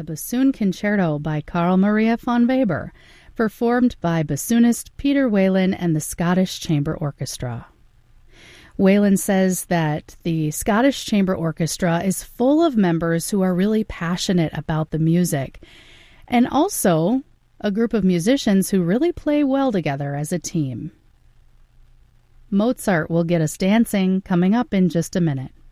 the Bassoon Concerto by Carl Maria von Weber, performed by bassoonist Peter Whalen and the Scottish Chamber Orchestra. Whalen says that the Scottish Chamber Orchestra is full of members who are really passionate about the music, and also a group of musicians who really play well together as a team. Mozart will get us dancing coming up in just a minute.